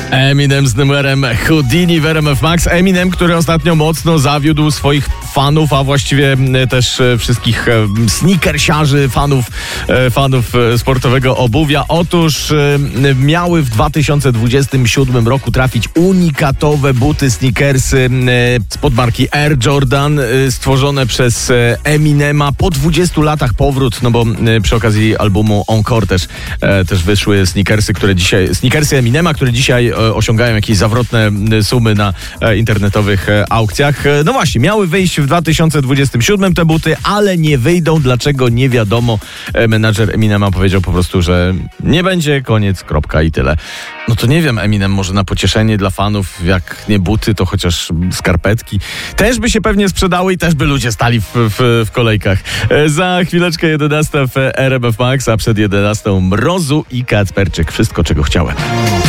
Eminem z numerem Houdini w RMF Max. Eminem, który ostatnio mocno zawiódł swoich fanów, a właściwie też wszystkich sneakersiarzy, fanów sportowego obuwia. Otóż miały w 2027 roku trafić unikatowe buty, sneakersy spod marki Air Jordan, stworzone przez Eminema. Po 20 latach powrót, no bo przy okazji albumu Encore też wyszły sneakersy Eminema, które dzisiaj osiągają jakieś zawrotne sumy na internetowych aukcjach. No właśnie, miały wyjść w 2027 te buty, ale nie wyjdą. Dlaczego? Nie wiadomo. Menadżer Eminema powiedział po prostu, że nie będzie, koniec, kropka i tyle. No to nie wiem, Eminem, może na pocieszenie dla fanów, jak nie buty, to chociaż skarpetki. Też by się pewnie sprzedały i też by ludzie stali w kolejkach. Za chwileczkę 11 w RMF Max, a przed 11 Mrozu i Kacperczyk. Wszystko, czego chciałem.